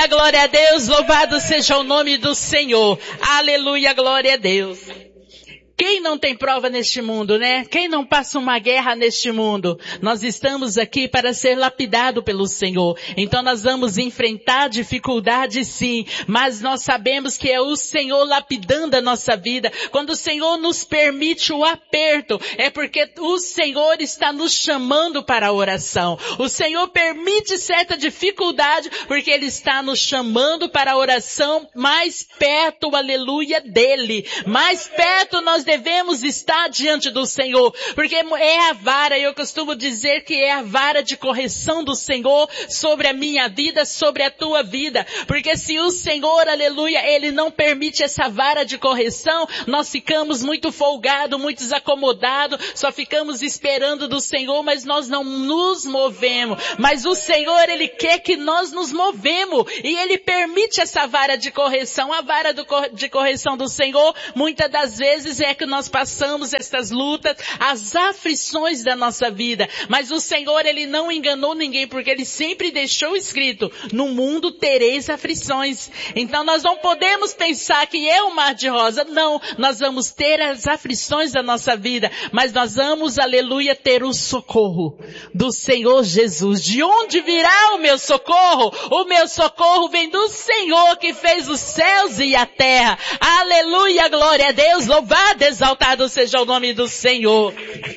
glória a Deus, louvado seja o nome do Senhor. Aleluia, glória a Deus. Quem não tem prova neste mundo, né? Quem não passa uma guerra neste mundo? Nós estamos aqui para ser lapidado pelo Senhor. Então nós vamos enfrentar dificuldades sim, mas nós sabemos que é o Senhor lapidando a nossa vida. Quando o Senhor nos permite o aperto, é porque o Senhor está nos chamando para a oração. O Senhor permite certa dificuldade, porque Ele está nos chamando para a oração mais perto, aleluia, dEle. Mais perto nós devemos estar diante do Senhor, porque é a vara, eu costumo dizer que é a vara de correção do Senhor sobre a minha vida, sobre a tua vida, porque se o Senhor, aleluia, Ele não permite essa vara de correção, nós ficamos muito folgados, muito desacomodados, só ficamos esperando do Senhor, mas nós não nos movemos, mas o Senhor, Ele quer que nós nos movemos, e Ele permite essa vara de correção. A vara de correção do Senhor, muitas das vezes é que nós passamos estas lutas, as aflições da nossa vida. Mas o Senhor, Ele não enganou ninguém, porque Ele sempre deixou escrito, no mundo tereis aflições. Então nós não podemos pensar que é um mar de rosa. Não, nós vamos ter as aflições da nossa vida, mas nós vamos, aleluia, ter o socorro do Senhor Jesus. De onde virá o meu socorro? O meu socorro vem do Senhor que fez os céus e a terra. Aleluia, glória a Deus, louvado, exaltado seja o nome do Senhor.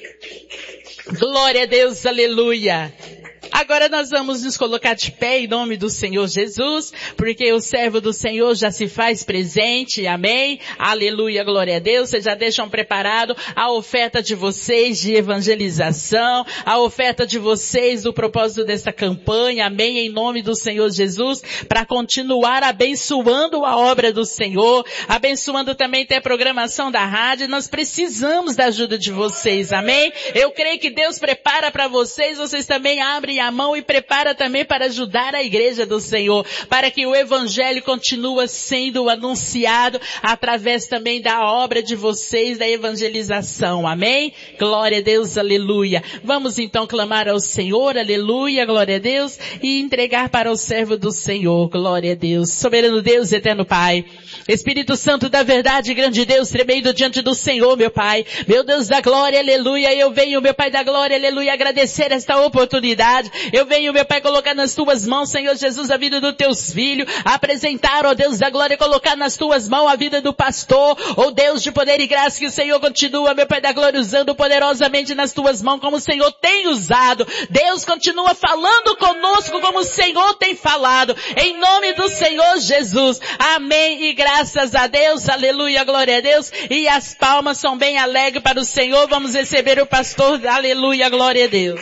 Glória a Deus, aleluia. Agora nós vamos nos colocar de pé em nome do Senhor Jesus, porque o servo do Senhor já se faz presente, amém? Aleluia, glória a Deus. Vocês já deixam preparado a oferta de vocês de evangelização, a oferta de vocês do propósito dessa campanha, amém? Em nome do Senhor Jesus, para continuar abençoando a obra do Senhor, abençoando também até a programação da rádio. Nós precisamos da ajuda de vocês, amém? Eu creio que Deus prepara para vocês, vocês também abrem a mão e prepara também para ajudar a igreja do Senhor, para que o evangelho continue sendo anunciado através também da obra de vocês, da evangelização, amém? Glória a Deus, aleluia. Vamos então clamar ao Senhor, aleluia, glória a Deus, e entregar para o servo do Senhor, glória a Deus. Soberano Deus, eterno Pai, Espírito Santo da verdade, grande Deus, tremendo diante do Senhor, meu Pai, meu Deus da glória, aleluia, eu venho, meu Pai da glória, aleluia, agradecer esta oportunidade. Eu venho, meu Pai, colocar nas tuas mãos, Senhor Jesus, a vida dos teus filhos, apresentar, ó Deus da glória, colocar nas tuas mãos a vida do pastor, ó Deus de poder e graça, que o Senhor continua, meu Pai da glória, usando poderosamente nas tuas mãos, como o Senhor tem usado. Deus continua falando conosco, como o Senhor tem falado, em nome do Senhor Jesus. Amém e graças a Deus, aleluia, glória a Deus, e as palmas são bem alegres para o Senhor. Vamos receber o pastor, aleluia, glória a Deus.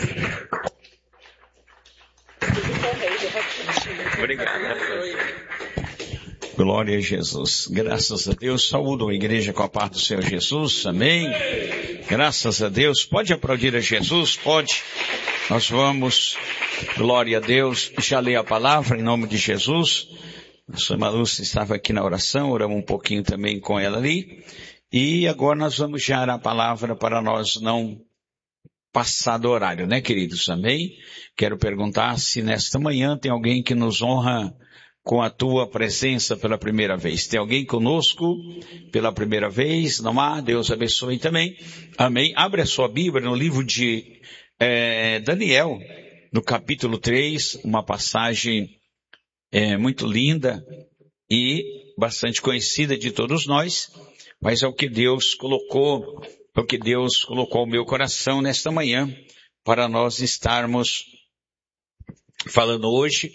Obrigado. Glória a Jesus. Graças a Deus. Saúdo a igreja com a paz do Senhor Jesus. Amém. Graças a Deus. Pode aplaudir a Jesus? Pode. Nós vamos. Glória a Deus. Já leio a palavra em nome de Jesus. A sua irmã Lúcia estava aqui na oração. Oramos um pouquinho também com ela ali. E agora nós vamos já a palavra para nós não passar do horário, né, queridos? Amém? Quero perguntar se nesta manhã tem alguém que nos honra com a tua presença pela primeira vez. Tem alguém conosco pela primeira vez? Não há? Deus abençoe também. Amém? Abre a sua Bíblia no livro de Daniel, no capítulo 3, uma passagem muito linda e bastante conhecida de todos nós, mas é o que Deus colocou ao meu coração nesta manhã, para nós estarmos falando hoje,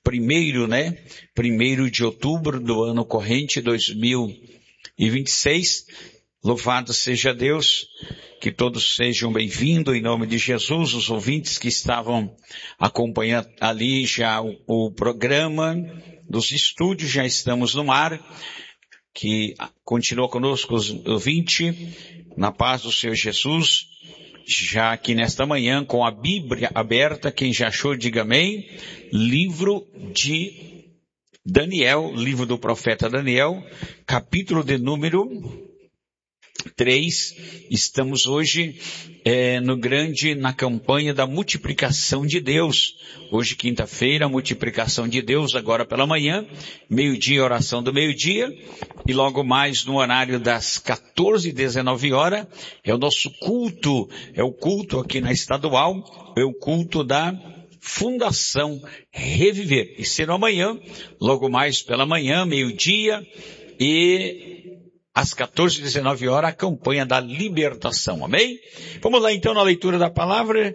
1º de outubro do ano corrente 2026. Louvado seja Deus, que todos sejam bem-vindos em nome de Jesus, os ouvintes que estavam acompanhando ali já o programa dos estúdios, já estamos no ar, que continua conosco os ouvintes, na paz do Senhor Jesus, já aqui nesta manhã com a Bíblia aberta, quem já achou, diga amém, livro de Daniel, livro do profeta Daniel, capítulo de número 3, estamos hoje na campanha da multiplicação de Deus. Hoje, quinta-feira, multiplicação de Deus, agora pela manhã, meio-dia, oração do meio-dia, e logo mais no horário das 14 e 19 horas, é o nosso culto, é o culto aqui na Estadual, é o culto da Fundação Reviver. E será amanhã, logo mais pela manhã, meio-dia, e às 14 e 19 horas, a campanha da libertação. Amém? Vamos lá então na leitura da palavra.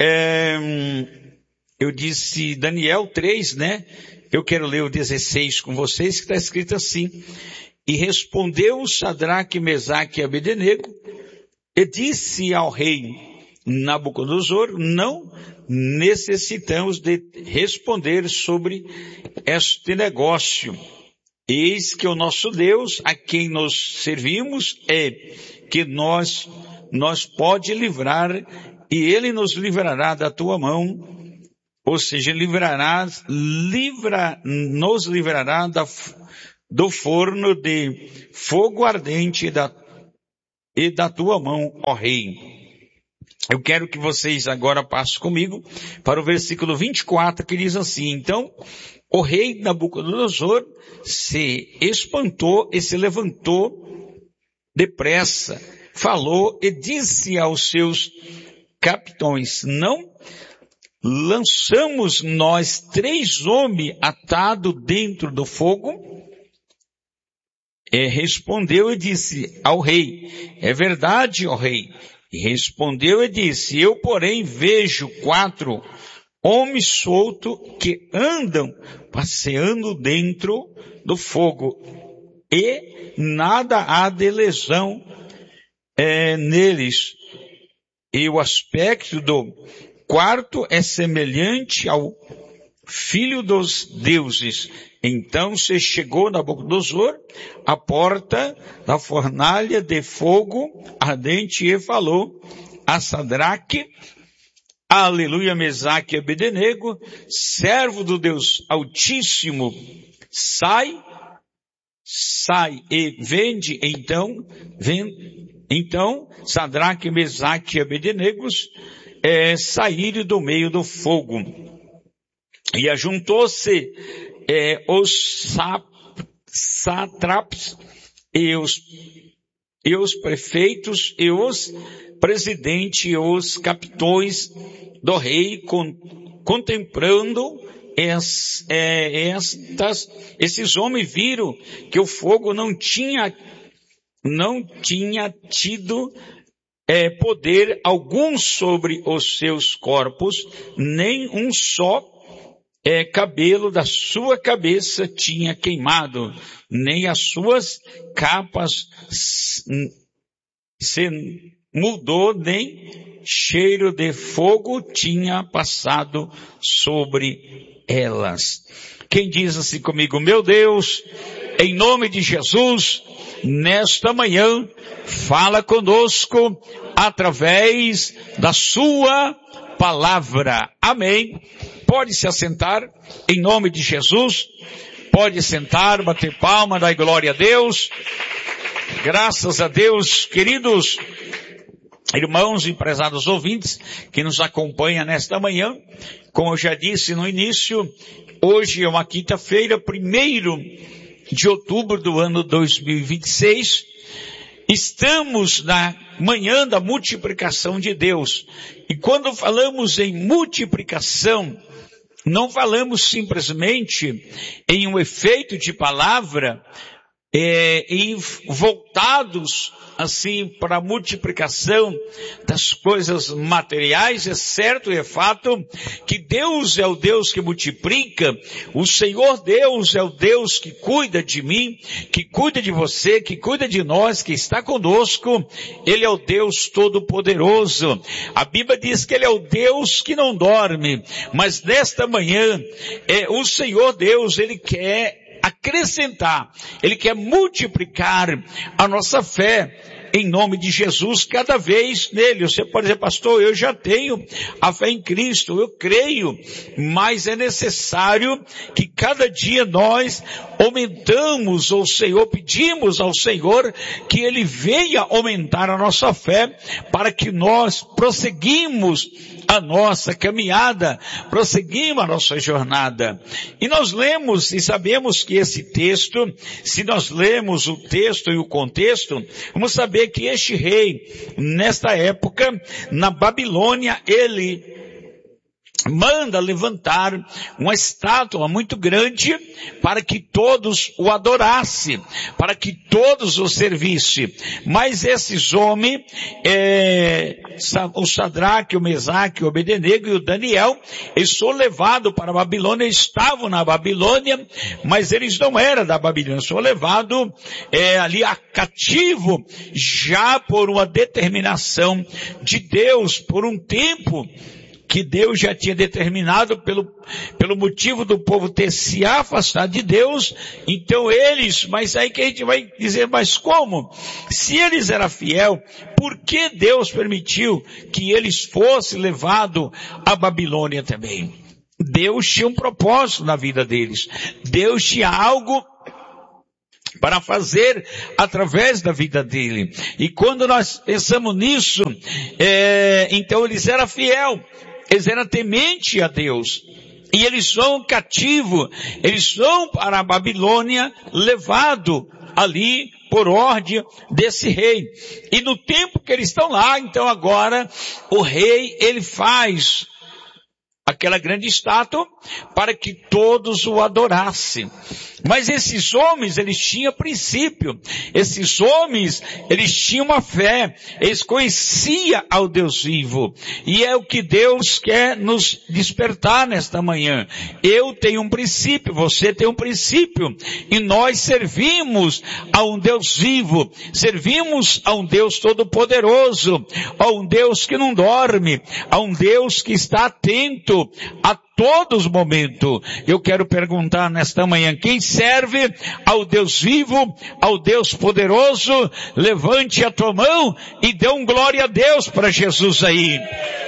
Eu disse Daniel 3, né? Eu quero ler o 16 com vocês, que está escrito assim. E respondeu Sadraque, Mesaque e Abednego, e disse ao rei Nabucodonosor, não necessitamos de responder sobre este negócio. Eis que o nosso Deus, a quem nos servimos, que nos pode livrar, e Ele nos livrará da tua mão, ou seja, nos livrará do forno de fogo ardente e da tua mão, ó rei. Eu quero que vocês agora passem comigo para o versículo 24, que diz assim, então, o rei Nabucodonosor se espantou e se levantou depressa, falou e disse aos seus capitães, não lançamos nós 3 homens atados dentro do fogo? E respondeu e disse ao rei, é verdade, ó rei. E respondeu e disse, eu porém vejo 4 homens soltos que andam passeando dentro do fogo, e nada há de lesão neles. E o aspecto do quarto é semelhante ao filho dos deuses. Então se chegou Nabucodonosor à porta da fornalha de fogo ardente e falou a Sadraque, aleluia, Mesaque e Abednego, servo do Deus Altíssimo, sai e vende. Então Sadraque, Mesaque e Abednego saíram do meio do fogo. E ajuntou-se os sátrapas e os prefeitos e os presidentes e os capitões do rei, contemplando esses homens viram que o fogo não tinha tido poder algum sobre os seus corpos, nem um só cabelo da sua cabeça tinha queimado, nem as suas capas se mudou, nem cheiro de fogo tinha passado sobre elas. Quem diz assim comigo, meu Deus, em nome de Jesus, nesta manhã, fala conosco através da sua palavra. Amém. Pode se assentar, em nome de Jesus. Pode sentar, bater palma, dar glória a Deus. Graças a Deus, queridos irmãos e prezados ouvintes que nos acompanham nesta manhã. Como eu já disse no início, hoje é uma quinta-feira, 1º de outubro do ano 2026. Estamos na manhã da multiplicação de Deus. E quando falamos em multiplicação, não falamos simplesmente em um efeito de palavra, e voltados assim para a multiplicação das coisas materiais. É certo e é fato que Deus é o Deus que multiplica. O Senhor Deus é o Deus que cuida de mim, que cuida de você, que cuida de nós, que está conosco. Ele é o Deus Todo-Poderoso. A Bíblia diz que Ele é o Deus que não dorme, mas nesta manhã o Senhor Deus, Ele quer acrescentar, Ele quer multiplicar a nossa fé em nome de Jesus, cada vez nele. Você pode dizer, pastor, eu já tenho a fé em Cristo, eu creio, mas é necessário que cada dia nós aumentamos ao Senhor, pedimos ao Senhor que Ele venha aumentar a nossa fé para que nós prosseguimos a nossa caminhada, prosseguimos a nossa jornada. E nós lemos e sabemos que esse texto, se nós lemos o texto e o contexto, vamos saber que este rei, nesta época, na Babilônia, ele manda levantar uma estátua muito grande para que todos o adorassem, para que todos o servissem. Mas esses homens, o Sadraque, o Mesaque, o Abednego e o Daniel, eles foram levados para a Babilônia, estavam na Babilônia, mas eles não eram da Babilônia, foram levados ali a cativo, já por uma determinação de Deus, por um tempo que Deus já tinha determinado pelo motivo do povo ter se afastado de Deus. Então mas aí que a gente vai dizer, mas como? Se eles eram fiel, por que Deus permitiu que eles fossem levados à Babilônia também? Deus tinha um propósito na vida deles. Deus tinha algo para fazer através da vida dele. E quando nós pensamos nisso, então eles eram fiel. Eles eram tementes a Deus. E eles vão cativo, eles vão para a Babilônia, levado ali por ordem desse rei. E no tempo que eles estão lá, então agora, o rei, ele faz aquela grande estátua para que todos o adorassem. Mas esses homens, eles tinham princípio. Esses homens, eles tinham uma fé. Eles conheciam ao Deus vivo. E é o que Deus quer nos despertar nesta manhã. Eu tenho um princípio, você tem um princípio. E nós servimos a um Deus vivo. Servimos a um Deus todo-poderoso. A um Deus que não dorme. A um Deus que está atento a todos os momentos. Eu quero perguntar nesta manhã, quem serve ao Deus vivo, ao Deus poderoso, levante a tua mão e dê um glória a Deus para Jesus aí.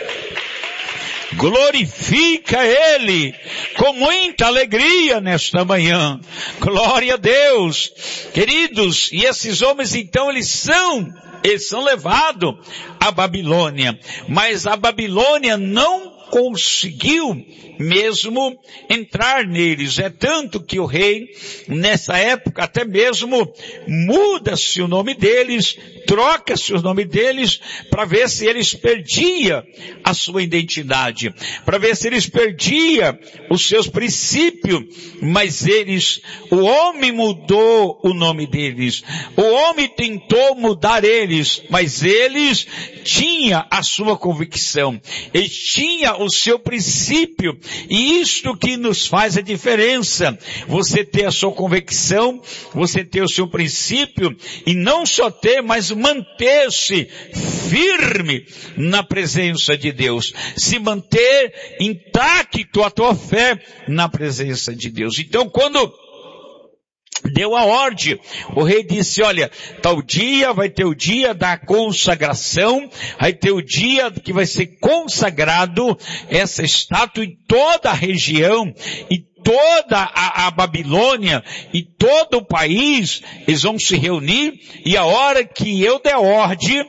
Glorifica Ele com muita alegria nesta manhã. Glória a Deus. Queridos, e esses homens então eles são levados à Babilônia, mas a Babilônia não conseguiu mesmo entrar neles. É tanto que o rei, nessa época, até mesmo muda-se o nome deles, troca-se o nome deles, para ver se eles perdiam a sua identidade, para ver se eles perdiam os seus princípios, mas o homem mudou o nome deles, o homem tentou mudar eles, mas eles tinham a sua convicção, eles tinham o seu princípio, e isto que nos faz a diferença, você ter a sua convicção, você ter o seu princípio, e não só ter, mas manter-se firme na presença de Deus, se manter intacto a tua fé na presença de Deus. Então quando deu a ordem, o rei disse, olha, tal dia vai ter o dia da consagração, vai ter o dia que vai ser consagrado essa estátua em toda a região, e toda a Babilônia e todo o país, eles vão se reunir, e a hora que eu der ordem,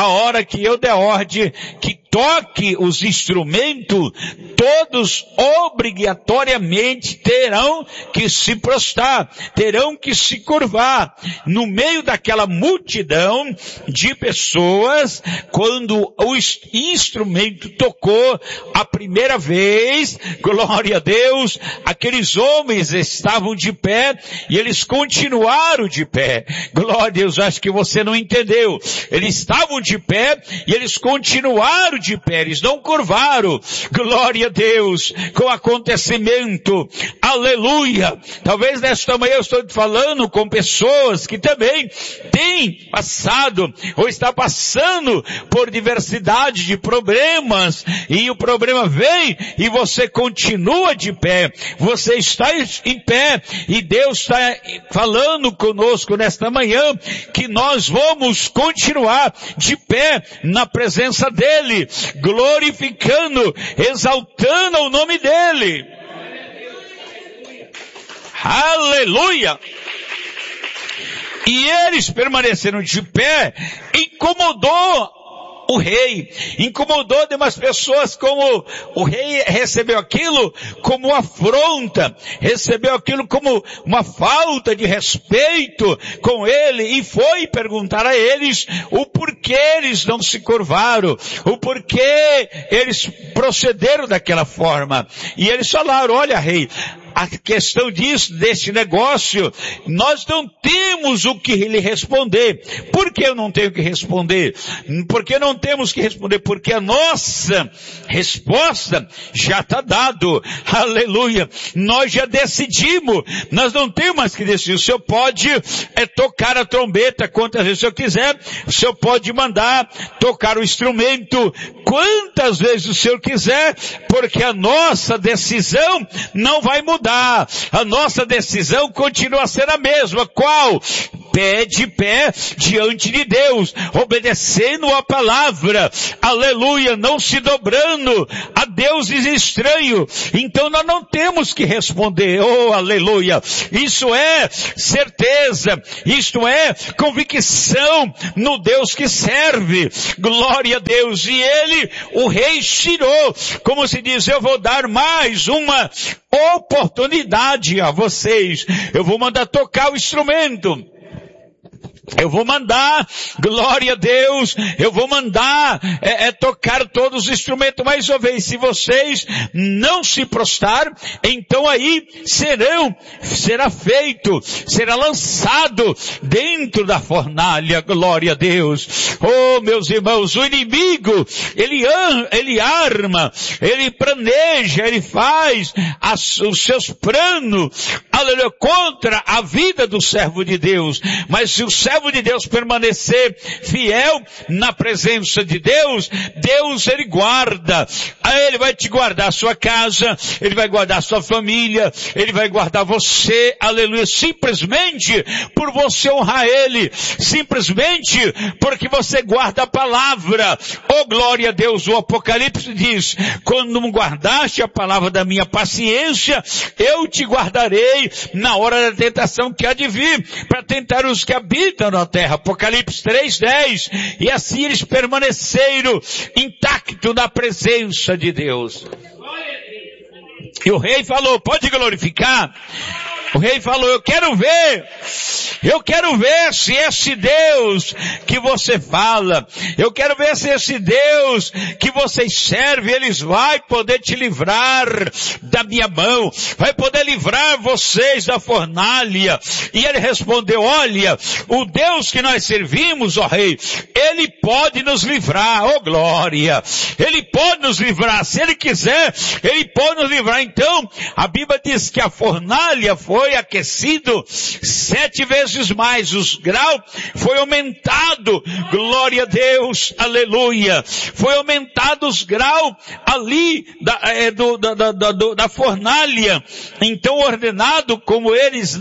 que toque os instrumentos, todos obrigatoriamente terão que se prostrar, terão que se curvar no meio daquela multidão de pessoas. Quando o instrumento tocou a primeira vez, glória a Deus, aqueles homens estavam de pé e eles continuaram de pé. Glória a Deus, acho que você não entendeu. Eles estavam de pé e eles continuaram de pé, eles não curvaram. Glória a Deus, com o acontecimento, Aleluia. Talvez nesta manhã eu estou falando com pessoas que também têm passado ou está passando por diversidade de problemas, e o problema vem e você continua de pé, você está em pé, e Deus está falando conosco nesta manhã que nós vamos continuar de pé na presença dele, glorificando, exaltando o nome dele. Aleluia! E eles permaneceram de pé, incomodou o rei, incomodou demais pessoas, como o rei recebeu aquilo como afronta, recebeu aquilo como uma falta de respeito com ele, e foi perguntar a eles o porquê eles não se curvaram, o porquê eles procederam daquela forma. E eles falaram: olha, rei, a questão desse negócio, nós não temos o que lhe responder. Por que eu não tenho que responder? Porque não temos que responder, porque a nossa resposta já está dado. Aleluia. Nós já decidimos, nós não temos mais que decidir. O Senhor pode tocar a trombeta quantas vezes o Senhor quiser, o Senhor pode mandar tocar o instrumento quantas vezes o Senhor quiser, porque a nossa decisão não vai mudar. A nossa decisão continua a ser a mesma. Qual? Pé de pé diante de Deus, obedecendo a palavra, aleluia, não se dobrando a deuses estranhos. Então nós não temos que responder, oh aleluia, isso é certeza, isto é convicção no Deus que serve, glória a Deus. E ele, o rei, tirou, como se diz, eu vou dar mais uma oportunidade a vocês, eu vou mandar tocar o instrumento, eu vou mandar, glória a Deus, eu vou mandar tocar todos os instrumentos mais uma vez. Se vocês não se prostrar, então aí será feito, será lançado dentro da fornalha, glória a Deus. Oh, meus irmãos, o inimigo, ele arma, ele planeja, ele faz os seus planos, aleluia, contra a vida do servo de Deus. Mas se o servo de Deus permanecer fiel na presença de Deus, Deus ele guarda. Ele vai te guardar a sua casa, ele vai guardar a sua família, ele vai guardar você, aleluia, simplesmente por você honrar ele, simplesmente porque você guarda a palavra. Oh, glória a Deus, o Apocalipse diz: quando não guardaste a palavra da minha paciência, eu te guardarei na hora da tentação que há de vir, para tentar os que habitam na terra. Apocalipse 3:10. E assim eles permaneceram intactos na presença de Deus. E o rei falou: pode glorificar? O rei falou: eu quero ver se esse Deus que você fala, eu quero ver se esse Deus que vocês servem, eles vai poder te livrar da minha mão, vai poder livrar vocês da fornalha. E ele respondeu: olha, o Deus que nós servimos, ó rei, ele pode nos livrar, ó glória, ele pode nos livrar, se ele quiser, ele pode nos livrar. Então, a Bíblia diz que a fornalha foi aquecido 7 vezes mais, os graus foi aumentado, glória a Deus, aleluia, foi aumentado os graus ali da fornalha. Então, ordenado, como eles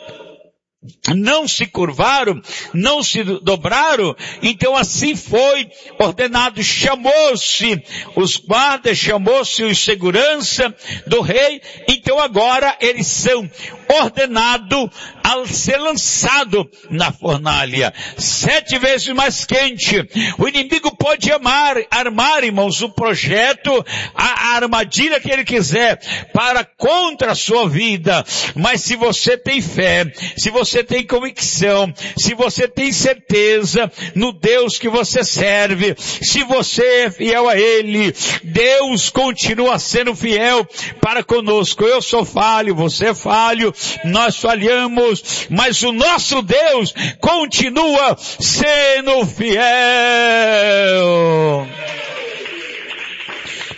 não se curvaram, não se dobraram, então assim foi ordenado, chamou-se os guardas, chamou-se os segurança do rei. Então agora eles são ordenados a ser lançado na fornalha, 7 vezes mais quente. O inimigo pode armar, irmãos, o projeto, a armadilha que ele quiser para contra a sua vida, mas se você tem fé, se você tem convicção, se você tem certeza no Deus que você serve, se você é fiel a Ele, Deus continua sendo fiel para conosco. Eu sou falho, você é falho, nós falhamos, mas o nosso Deus continua sendo fiel.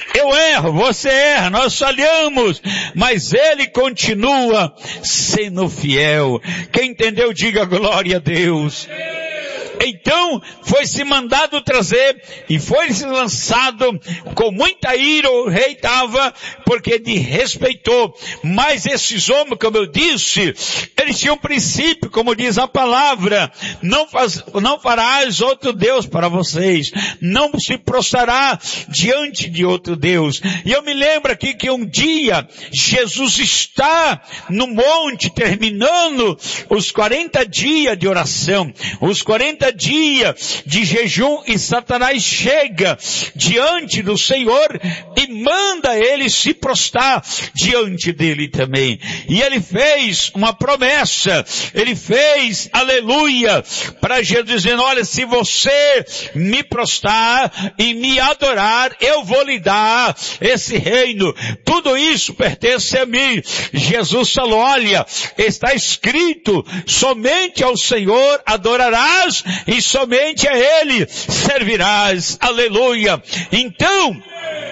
Eu erro, você erra, nós falhamos, mas Ele continua sendo fiel. Quem entendeu, diga glória a Deus. Então, foi-se mandado trazer e foi-se lançado com muita ira, o rei estava, porque ele respeitou. Mas esses homens, como eu disse, eles tinham um princípio, como diz a palavra, não farás outro Deus para vocês, não se prostrará diante de outro Deus. E eu me lembro aqui que um dia, Jesus está no monte, terminando os 40 dias de oração, os 40 dias de jejum, e Satanás chega diante do Senhor e manda ele se prostrar diante dele também. E ele fez uma promessa, ele fez, aleluia, para Jesus, dizendo, olha, se você me prostrar e me adorar, eu vou lhe dar esse reino. Tudo isso pertence a mim. Jesus falou, olha, está escrito, somente ao Senhor adorarás e somente a Ele servirás. Aleluia. Então,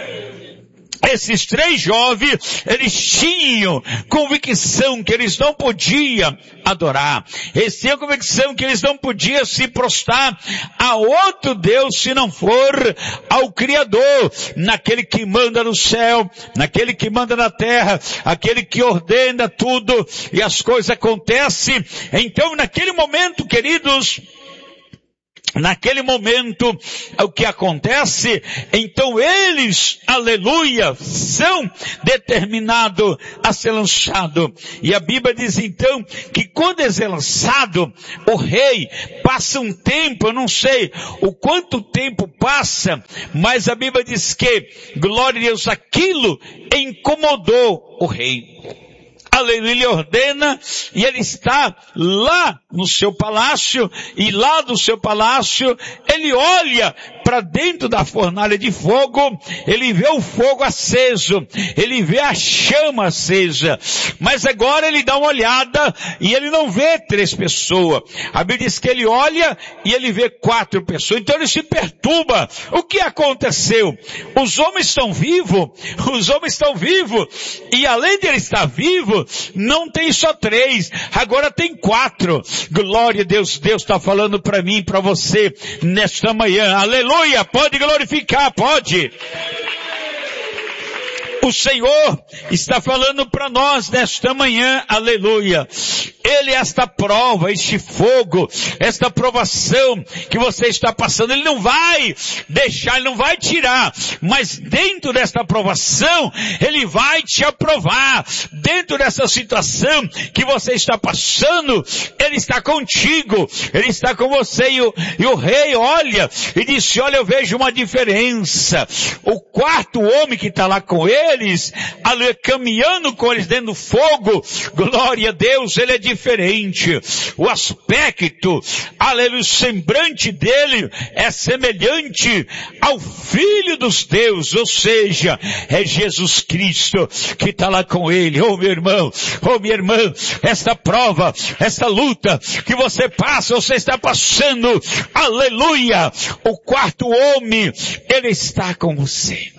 esses 3 jovens, eles tinham convicção que eles não podiam adorar. Eles tinham convicção que eles não podiam se prostrar a outro Deus se não for ao Criador, naquele que manda no céu, naquele que manda na terra, aquele que ordena tudo e as coisas acontecem. Então, naquele momento, queridos, naquele momento, o que acontece? Então eles, aleluia, são determinados a ser lançados. E a Bíblia diz então, que quando é lançado, o rei passa um tempo, eu não sei o quanto tempo passa, mas a Bíblia diz que, glória a Deus, aquilo incomodou o rei. Aleluia, ele ordena, e ele está lá no seu palácio, e lá do seu palácio, ele olha para dentro da fornalha de fogo, ele vê o fogo aceso, ele vê a chama acesa, mas agora ele dá uma olhada, e ele não vê 3 pessoas, a Bíblia diz que ele olha, e ele vê 4 pessoas, então ele se perturba. O que aconteceu? Os homens estão vivos, e além de ele estar vivo, não tem só 3, agora tem 4. Glória a Deus, Deus está falando para mim, para você, nesta manhã. Aleluia, pode glorificar, pode. O Senhor está falando para nós nesta manhã, aleluia. Ele, esta prova, este fogo, esta provação que você está passando, Ele não vai deixar, Ele não vai tirar, mas dentro desta provação, Ele vai te aprovar. Dentro dessa situação que você está passando, Ele está contigo, Ele está com você. E o rei olha e disse, olha, eu vejo uma diferença. O 4º homem que está lá com eles, aleluia, caminhando com eles dentro do fogo, glória a Deus, ele é diferente. O aspecto, aleluia, o semblante dele é semelhante ao Filho dos Deus, ou seja, é Jesus Cristo que está lá com ele. Oh meu irmão, oh minha irmã, esta prova, esta luta que você passa, você está passando, aleluia, o 4º homem, ele está com você.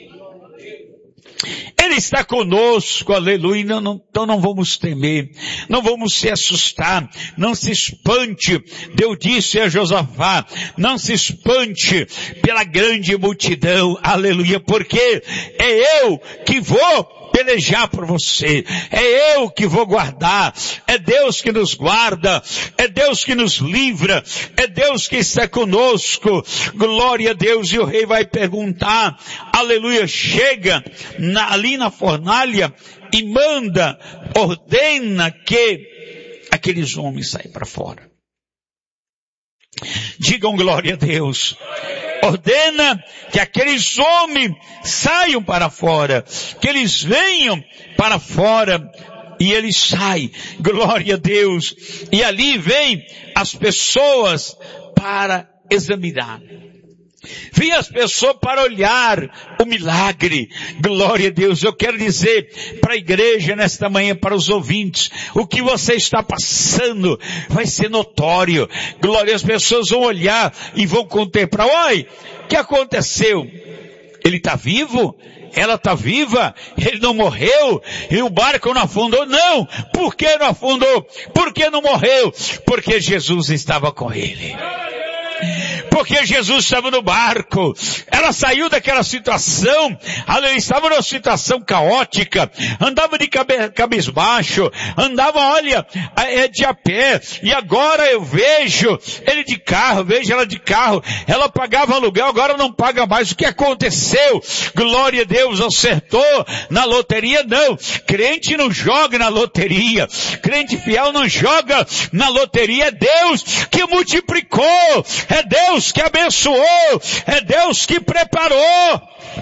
Ele está conosco, aleluia, então não vamos temer, não vamos se assustar, não se espante. Deus disse a Josafá, não se espante pela grande multidão, aleluia, porque é eu que vou pelejar por você, é eu que vou guardar, é Deus que nos guarda, é Deus que nos livra, é Deus que está conosco, glória a Deus. E o rei vai perguntar, aleluia, chega ali na fornalha e manda, ordena que aqueles homens saiam para fora. Digam glória a Deus. Ordena que aqueles homens saiam para fora, que eles venham para fora, e eles saem, glória a Deus, e ali vem as pessoas para examinar. Vem as pessoas para olhar o milagre. Glória a Deus. Eu quero dizer para a igreja nesta manhã, para os ouvintes, o que você está passando vai ser notório. Glória, as pessoas vão olhar e vão contemplar. Oi, o que aconteceu? Ele está vivo? Ela está viva? Ele não morreu? E o barco não afundou? Não! Por que não afundou? Por que não morreu? Porque Jesus estava com ele. Porque Jesus estava no barco. Ela saiu daquela situação. Ela estava numa situação caótica. Andava de cabisbaixo. Andava, olha, de a pé. E agora eu vejo ele de carro, vejo ela de carro. Ela pagava aluguel, agora não paga mais. O que aconteceu? Glória a Deus, acertou na loteria? Não. Crente não joga na loteria. Crente fiel não joga na loteria. É Deus que multiplicou. É Deus que abençoou, é Deus que preparou.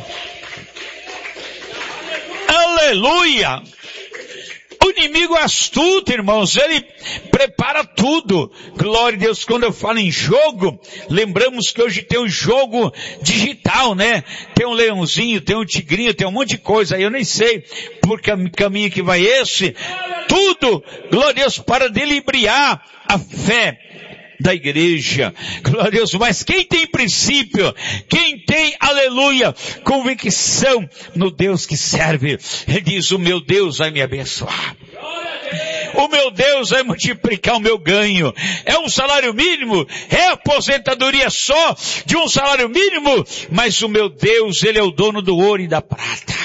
Aleluia! O inimigo é astuto, irmãos, ele prepara tudo. Glória a Deus, quando eu falo em jogo, lembramos que hoje tem um jogo digital, né? Tem um leãozinho, tem um tigrinho, tem um monte de coisa aí, eu nem sei por que caminho que vai esse. Tudo, glória a Deus, para delibriar a fé da igreja, glória a Deus, mas quem tem princípio, quem tem, aleluia, convicção no Deus que serve, ele diz, o meu Deus vai me abençoar. O meu Deus vai multiplicar o meu ganho. É um salário mínimo, é aposentadoria só de um salário mínimo, mas o meu Deus, ele é o dono do ouro e da prata.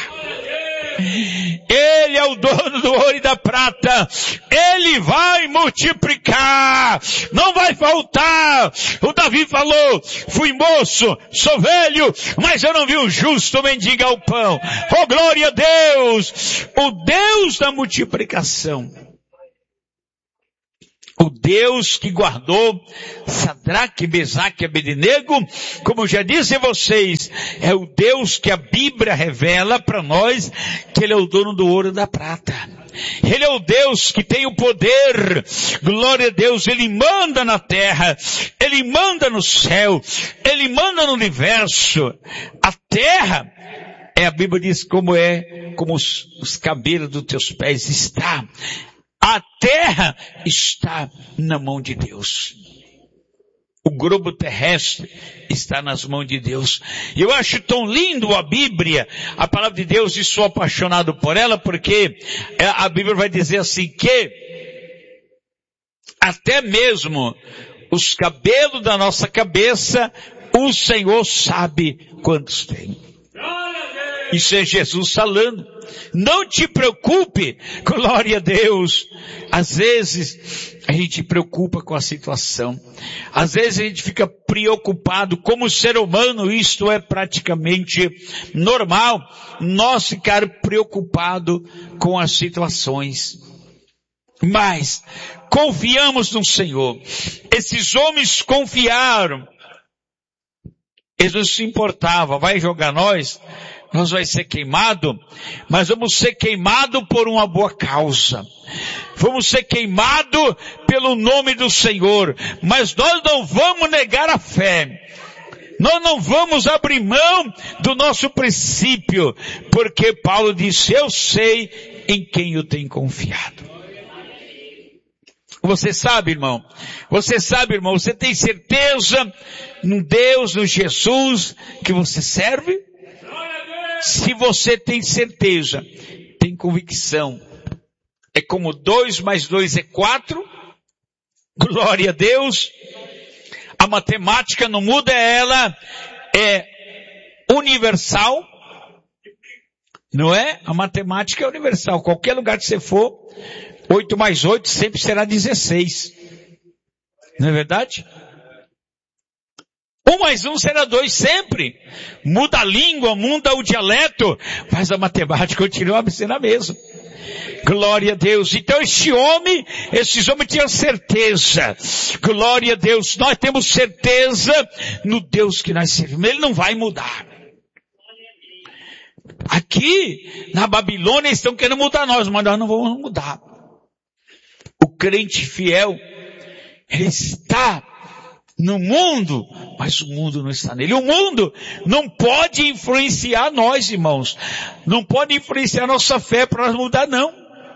Ele é o dono do ouro e da prata. Ele vai multiplicar. Não vai faltar. O Davi falou, fui moço, sou velho, mas eu não vi um justo mendigar o pão. Oh, glória a Deus. O Deus da multiplicação. O Deus que guardou Sadraque, Mesaque e Abednego, como eu já disse a vocês, é o Deus que a Bíblia revela para nós que Ele é o dono do ouro e da prata. Ele é o Deus que tem o poder, glória a Deus, Ele manda na terra, Ele manda no céu, Ele manda no universo. A terra, a Bíblia diz como os cabelos dos teus pés está. A terra está na mão de Deus. O globo terrestre está nas mãos de Deus. E eu acho tão lindo a Bíblia, a palavra de Deus, e sou apaixonado por ela, porque a Bíblia vai dizer assim que até mesmo os cabelos da nossa cabeça, o Senhor sabe quantos tem. Isso é Jesus falando. Não te preocupe, glória a Deus. Às vezes a gente preocupa com a situação. Às vezes a gente fica preocupado. Como ser humano, isto é praticamente normal. Nós ficar preocupado com as situações. Mas confiamos no Senhor. Esses homens confiaram. Eles não se importavam. Vai jogar nós vai ser queimado, mas vamos ser queimado por uma boa causa. Vamos ser queimado pelo nome do Senhor, mas nós não vamos negar a fé. Nós não vamos abrir mão do nosso princípio, porque Paulo disse, eu sei em quem eu tenho confiado. Você sabe, irmão, você tem certeza no Deus, no Jesus que você serve? Se você tem certeza, tem convicção, é como 2 mais 2 é 4, glória a Deus, a matemática não muda, ela é universal, não é? A matemática é universal, qualquer lugar que você for, 8 mais 8 sempre será 16, não é verdade? 1 mais 1 será 2 sempre. Muda a língua, muda o dialeto, mas a matemática continua sendo a mesma. Glória a Deus. Então esses homens tinham certeza. Glória a Deus. Nós temos certeza no Deus que nós servimos. Ele não vai mudar. Aqui, na Babilônia, eles estão querendo mudar nós, mas nós não vamos mudar. O crente fiel, ele está no mundo, mas o mundo não está nele. O mundo não pode influenciar nós, irmãos. Não pode influenciar nossa fé para nós mudar, não.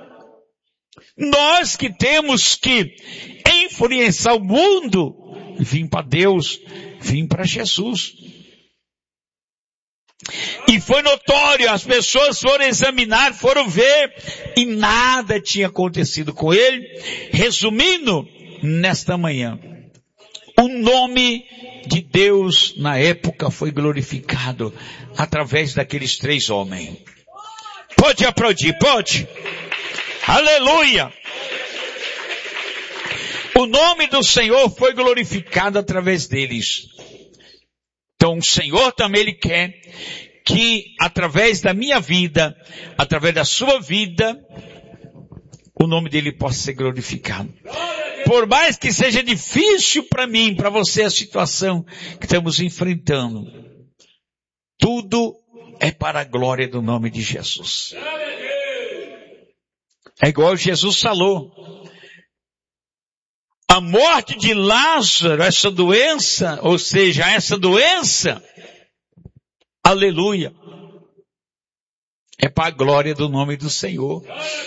Nós que temos que influenciar o mundo, vir para Deus, vir para Jesus. E foi notório, as pessoas foram examinar, foram ver, e nada tinha acontecido com ele. Resumindo, nesta manhã, o nome de Deus na época foi glorificado através daqueles 3 homens. Pode aplaudir, pode. Aleluia. O nome do Senhor foi glorificado através deles. Então o Senhor também Ele quer que através da minha vida, através da sua vida, o nome dele possa ser glorificado. Por mais que seja difícil para mim, para você a situação que estamos enfrentando, tudo é para a glória do nome de Jesus. É igual Jesus falou. A morte de Lázaro, essa doença, ou seja, essa doença, aleluia, é para a glória do nome do Senhor.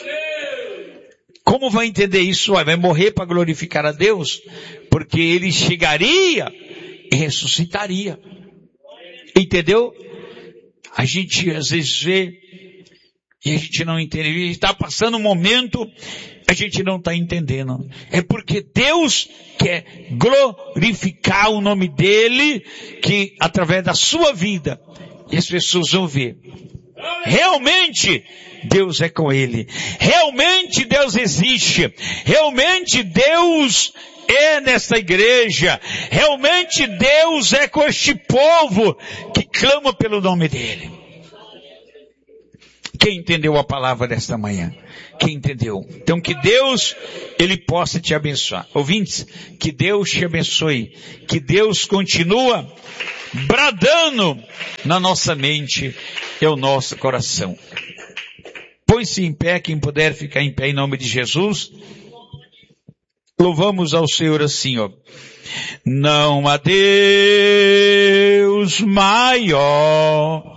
Como vai entender isso? Vai morrer para glorificar a Deus? Porque ele chegaria e ressuscitaria. Entendeu? A gente às vezes vê e a gente não entende. A gente está passando um momento, a gente não está entendendo. É porque Deus quer glorificar o nome dele, que através da sua vida, as pessoas vão ver. Realmente Deus é com ele. Realmente Deus existe. Realmente Deus é nessa igreja. Realmente Deus é com este povo que clama pelo nome dele. Quem entendeu a palavra desta manhã? Quem entendeu? Então que Deus, Ele possa te abençoar. Ouvintes, que Deus te abençoe. Que Deus continua bradando na nossa mente e o nosso coração. Põe-se em pé, quem puder ficar em pé em nome de Jesus. Louvamos ao Senhor assim, ó. Não há Deus maior